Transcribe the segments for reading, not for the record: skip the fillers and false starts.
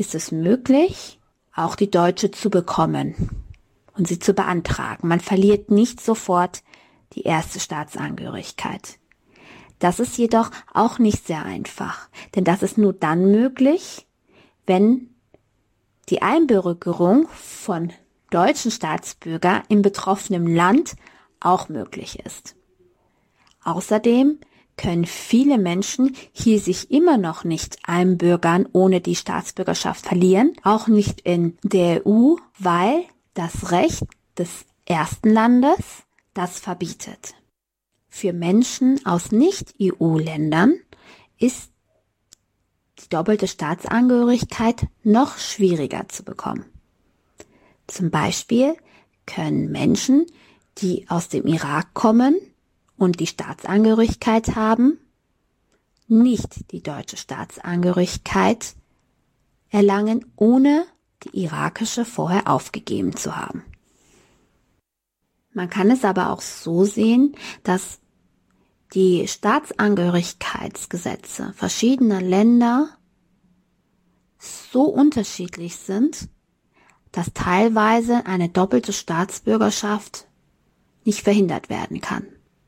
ist es möglich, auch die deutsche zu bekommen und sie zu beantragen. Man verliert nicht sofort die erste Staatsangehörigkeit. Das ist jedoch auch nicht sehr einfach, denn das ist nur dann möglich, wenn die Einbürgerung von deutschen Staatsbürgern im betroffenen Land auch möglich ist. Außerdem können viele Menschen hier sich immer noch nicht einbürgern, ohne die Staatsbürgerschaft verlieren, auch nicht in der EU, weil das Recht des ersten Landes das verbietet. Für Menschen aus Nicht-EU-Ländern ist die doppelte Staatsangehörigkeit noch schwieriger zu bekommen. Zum Beispiel können Menschen, die aus dem Irak kommen und die Staatsangehörigkeit haben, nicht die deutsche Staatsangehörigkeit erlangen, ohne die irakische vorher aufgegeben zu haben. Man kann es aber auch so sehen, dass die Staatsangehörigkeitsgesetze verschiedener Länder so unterschiedlich sind, dass teilweise eine doppelte Staatsbürgerschaft nicht verhindert werden kann.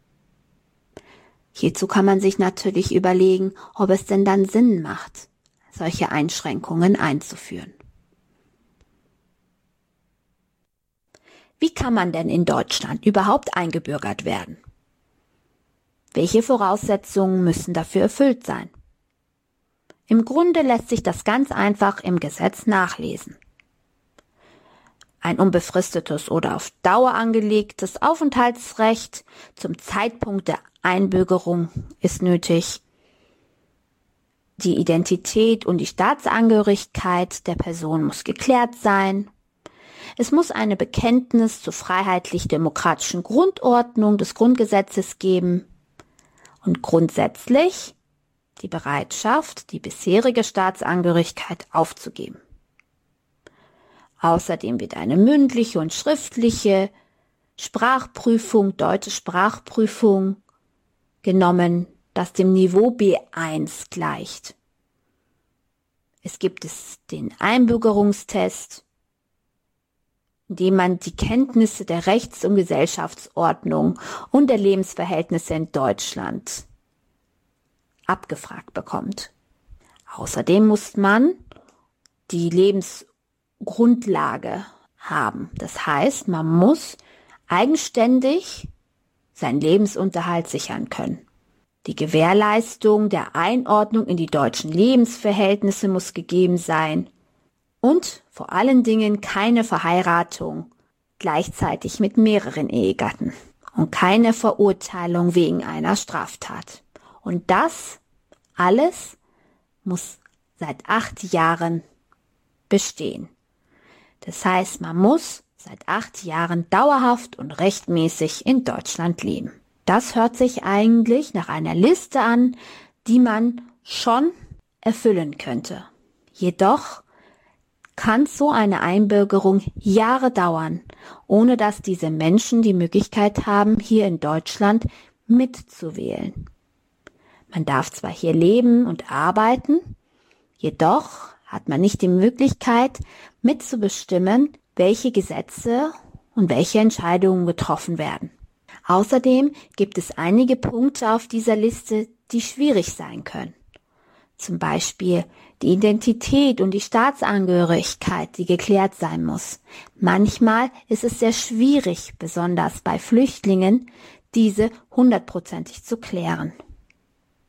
Hierzu kann man sich natürlich überlegen, ob es denn dann Sinn macht, solche Einschränkungen einzuführen. Wie kann man denn in Deutschland überhaupt eingebürgert werden? Welche Voraussetzungen müssen dafür erfüllt sein? Im Grunde lässt sich das ganz einfach im Gesetz nachlesen. Ein unbefristetes oder auf Dauer angelegtes Aufenthaltsrecht zum Zeitpunkt der Einbürgerung ist nötig. Die Identität und die Staatsangehörigkeit der Person muss geklärt sein. Es muss eine Bekenntnis zur freiheitlich-demokratischen Grundordnung des Grundgesetzes geben. Und grundsätzlich die Bereitschaft, die bisherige Staatsangehörigkeit aufzugeben. Außerdem wird eine mündliche und schriftliche Sprachprüfung, deutsche Sprachprüfung genommen, das dem Niveau B1 gleicht. Es gibt den Einbürgerungstest, in dem man die Kenntnisse der Rechts- und Gesellschaftsordnung und der Lebensverhältnisse in Deutschland abgefragt bekommt. Außerdem muss man die Lebensgrundlage haben. Das heißt, man muss eigenständig seinen Lebensunterhalt sichern können. Die Gewährleistung der Einordnung in die deutschen Lebensverhältnisse muss gegeben sein. Und vor allen Dingen keine Verheiratung gleichzeitig mit mehreren Ehegatten und keine Verurteilung wegen einer Straftat. Und das alles muss seit 8 Jahren bestehen. Das heißt, man muss seit 8 Jahren dauerhaft und rechtmäßig in Deutschland leben. Das hört sich eigentlich nach einer Liste an, die man schon erfüllen könnte. Jedoch kann so eine Einbürgerung Jahre dauern, ohne dass diese Menschen die Möglichkeit haben, hier in Deutschland mitzuwählen. Man darf zwar hier leben und arbeiten, jedoch hat man nicht die Möglichkeit, mitzubestimmen, welche Gesetze und welche Entscheidungen getroffen werden. Außerdem gibt es einige Punkte auf dieser Liste, die schwierig sein können. Zum Beispiel die Identität und die Staatsangehörigkeit, die geklärt sein muss. Manchmal ist es sehr schwierig, besonders bei Flüchtlingen, diese 100% zu klären.